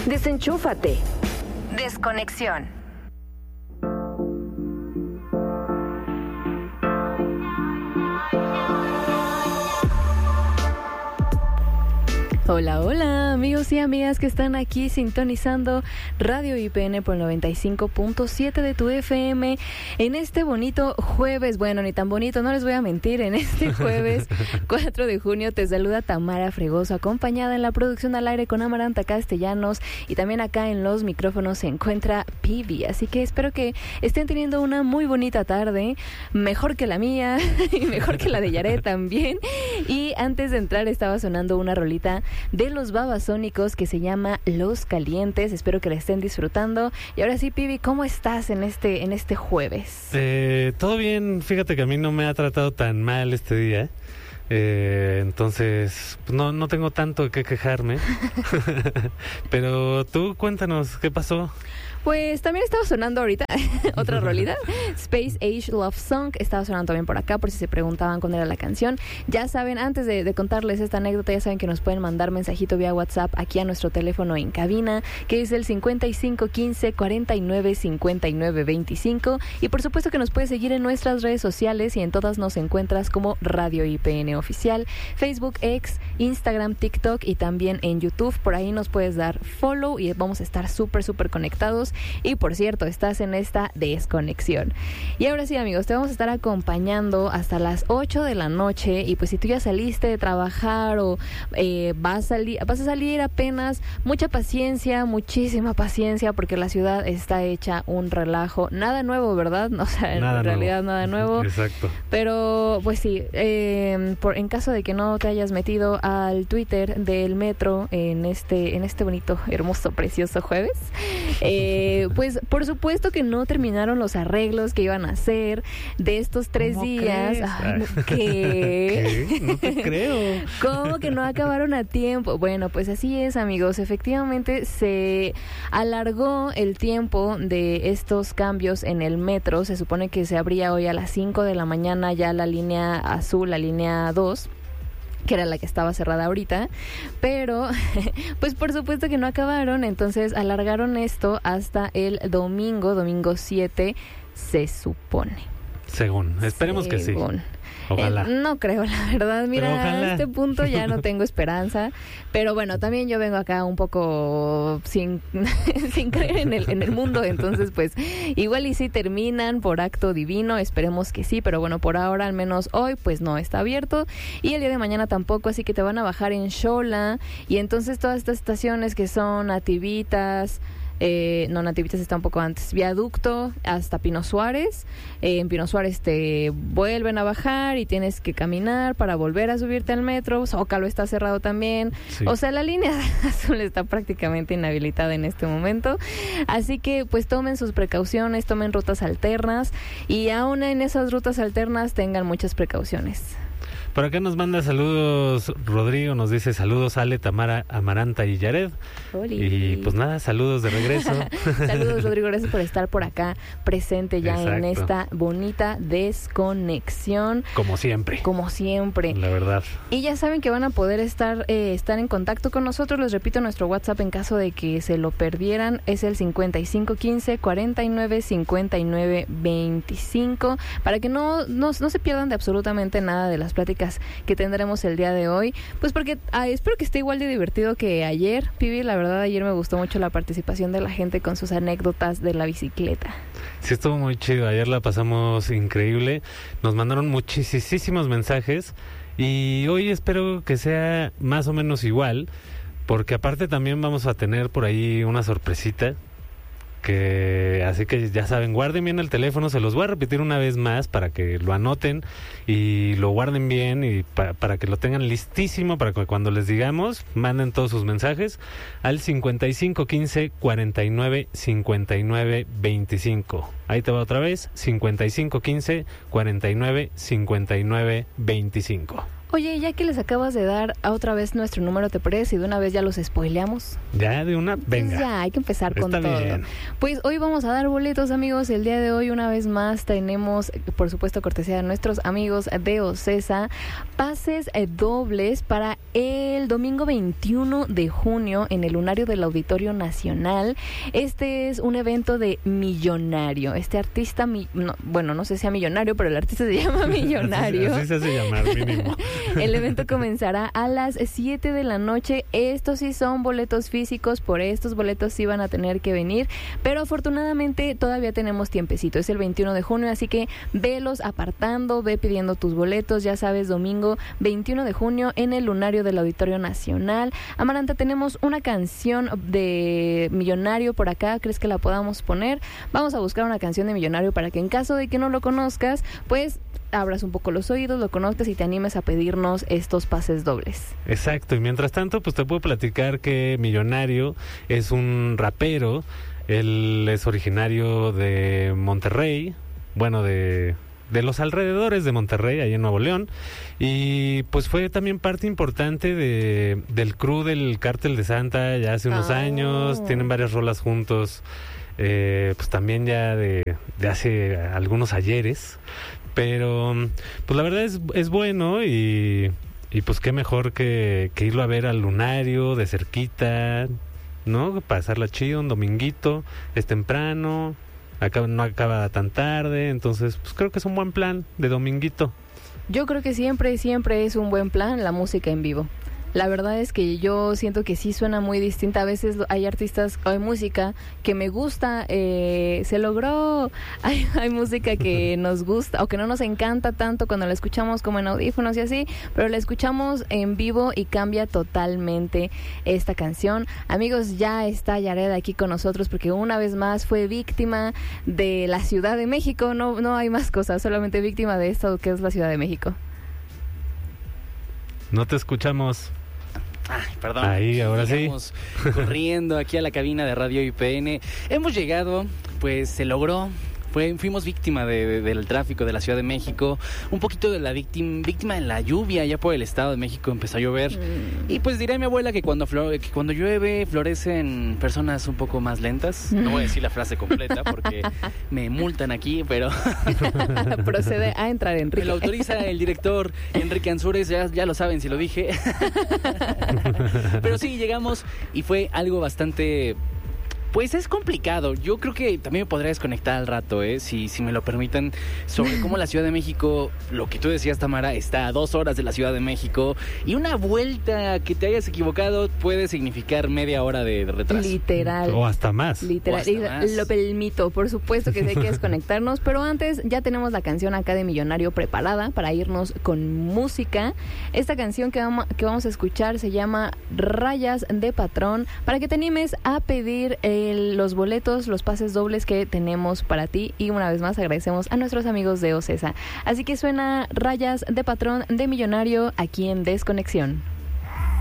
Desenchúfate. Desconexión. Hola, hola, amigos y amigas que están aquí sintonizando Radio IPN por el 95.7 de tu FM en este bonito jueves. Bueno, ni tan bonito, no les voy a mentir. En este jueves 4 de junio te saluda Tamara Fregoso, acompañada en la producción al aire con Amaranta Castellanos, y también acá en los micrófonos se encuentra Pibi. Así que espero que estén teniendo una muy bonita tarde, mejor que la mía y mejor que la de Yaret también. Y antes de entrar estaba sonando una rolita de los Babasónicos que se llama Los Calientes. Espero que la estén disfrutando. Y ahora sí, Pibi, ¿cómo estás en este jueves? Todo bien. Fíjate que a mí no me ha tratado tan mal este día. Entonces, pues no tengo tanto que quejarme. Pero tú cuéntanos, ¿qué pasó? Pues también estaba sonando ahorita otra rolita, Space Age Love Song, estaba sonando también por acá, por si se preguntaban cuál era la canción. Ya saben, antes de contarles esta anécdota, ya saben que nos pueden mandar mensajito vía WhatsApp aquí a nuestro teléfono en cabina, que es el 5515-495925, y por supuesto que nos puedes seguir en nuestras redes sociales, y en todas nos encuentras como Radio IPN Oficial, Facebook, X, Instagram, TikTok y también en YouTube. Por ahí nos puedes dar follow y vamos a estar súper conectados. Y por cierto, estás en esta desconexión. Y ahora sí, amigos, te vamos a estar acompañando hasta las 8 de la noche. Y pues si tú ya saliste de trabajar o vas a salir apenas, mucha paciencia, muchísima paciencia, porque la ciudad está hecha un relajo. Nada nuevo, ¿verdad? O sea, en realidad nada nuevo. Exacto. Pero pues sí, en caso de que no te hayas metido al Twitter del metro en este bonito, hermoso, precioso jueves, pues por supuesto que no terminaron los arreglos que iban a hacer de estos 3 días. Ay, ¿Qué? No te creo. ¿Cómo que no acabaron a tiempo? Bueno, pues así es, amigos. Efectivamente se alargó el tiempo de estos cambios en el metro. Se supone que se abría hoy a las 5 de la mañana ya la línea azul, la línea 2, que era la que estaba cerrada ahorita, pero pues por supuesto que no acabaron, entonces alargaron esto hasta el domingo 7, se supone. Esperemos que sí. Ojalá. No creo, la verdad. Mira, a este punto ya no tengo esperanza. Pero bueno, también yo vengo acá un poco sin creer en el mundo. Entonces, pues, igual y sí terminan por acto divino. Esperemos que sí. Pero bueno, por ahora, al menos hoy, pues no está abierto. Y el día de mañana tampoco. Así que te van a bajar en Xola. Y entonces todas estas estaciones que son Nativitas... Nativitas está un poco antes, Viaducto hasta Pino Suárez. En Pino Suárez te vuelven a bajar y tienes que caminar para volver a subirte al metro. Zócalo está cerrado también. Sí. O sea, la línea azul está prácticamente inhabilitada en este momento. Así que pues tomen sus precauciones, tomen rutas alternas, y aún en esas rutas alternas tengan muchas precauciones. Por acá nos manda saludos Rodrigo, nos dice saludos Ale, Tamara, Amaranta y Yared. Oli. Y pues nada, saludos de regreso. Saludos, Rodrigo, gracias por estar por acá presente ya. Exacto. En esta bonita desconexión. Como siempre, la verdad. Y ya saben que van a poder estar en contacto con nosotros. Les repito, nuestro WhatsApp en caso de que se lo perdieran es el 5515-495925, para que no se pierdan de absolutamente nada de las pláticas que tendremos el día de hoy, pues porque espero que esté igual de divertido que ayer, Pibi. La verdad, ayer me gustó mucho la participación de la gente con sus anécdotas de la bicicleta. Sí, estuvo muy chido, ayer la pasamos increíble, nos mandaron muchísimos mensajes, y hoy espero que sea más o menos igual, porque aparte también vamos a tener por ahí una sorpresita. Así que ya saben, guarden bien el teléfono, se los voy a repetir una vez más para que lo anoten y lo guarden bien, y para que lo tengan listísimo, para que cuando les digamos manden todos sus mensajes al 5515-495925. Ahí te va otra vez, 5515-495925. Oye, ya que les acabas de dar a otra vez nuestro número, ¿te parece? Y de una vez ya los spoileamos. Ya, de una, venga. Pues ya, hay que empezar con Está todo. bien. Pues hoy vamos a dar boletos, amigos. El día de hoy, una vez más, tenemos, por supuesto, cortesía de nuestros amigos de Ocesa, pases dobles para el domingo 21 de junio en el Lunario del Auditorio Nacional. Este es un evento de Millonario. Este artista, no sé si sea millonario, pero el artista se llama Millonario. Así se hace llamar, mínimo. El evento comenzará a las 7 de la noche. Estos sí son boletos físicos, por estos boletos sí van a tener que venir, pero afortunadamente todavía tenemos tiempecito. Es el 21 de junio, así que velos apartando, ve pidiendo tus boletos. Ya sabes, domingo 21 de junio en el Lunario del Auditorio Nacional. Amaranta, tenemos una canción de Millonario por acá. ¿Crees que la podamos poner? Vamos a buscar una canción de Millonario para que en caso de que no lo conozcas, pues abras un poco los oídos, lo conozcas y te animes a pedirnos estos pases dobles. Exacto, y mientras tanto, pues te puedo platicar que Millonario es un rapero. Él es originario de Monterrey, bueno, de los alrededores de Monterrey, ahí en Nuevo León, y pues fue también parte importante del crew del Cártel de Santa ya hace unos años. Tienen varias rolas juntos, pues también ya de hace algunos ayeres. Pero pues la verdad es bueno y pues qué mejor que irlo a ver al Lunario de cerquita, ¿no? Pasarla chido, un dominguito, es temprano, no acaba tan tarde, entonces pues creo que es un buen plan de dominguito. Yo creo que siempre es un buen plan la música en vivo. La verdad es que yo siento que sí suena muy distinta. A veces hay artistas, hay música que me gusta, se logró. Hay música que nos gusta o que no nos encanta tanto cuando la escuchamos como en audífonos y así, pero la escuchamos en vivo y cambia totalmente esta canción. Amigos, ya está Yared aquí con nosotros porque una vez más fue víctima de la Ciudad de México. No hay más cosas, solamente víctima de esto que es la Ciudad de México. No te escuchamos. Ay, perdón. Ahí, ahora sí. Estamos corriendo aquí a la cabina de Radio IPN. Hemos llegado, pues se logró. Fuimos víctima del tráfico de la Ciudad de México, un poquito de la víctima de la lluvia. Ya por el Estado de México empezó a llover. Y pues dirá mi abuela que cuando llueve florecen personas un poco más lentas. No voy a decir la frase completa porque me multan aquí, pero procede a entrar Enrique. Me lo autoriza el director Enrique Ansúrez, ya lo saben si lo dije. Pero sí, llegamos y fue algo bastante... Pues es complicado. Yo creo que también me podría desconectar al rato, si me lo permiten, sobre cómo la Ciudad de México, lo que tú decías, Tamara, está a 2 horas de la Ciudad de México y una vuelta que te hayas equivocado puede significar media hora de retraso. Literal. O hasta más. Literal. Lo permito, por supuesto que sí hay que desconectarnos, pero antes ya tenemos la canción acá de Millonario preparada para irnos con música. Esta canción que vamos a escuchar se llama Rayas de Patrón, para que te animes a pedir los boletos, los pases dobles que tenemos para ti. Y una vez más agradecemos a nuestros amigos de Ocesa. Así que suena Rayas de Patrón de Millonario aquí en Desconexión.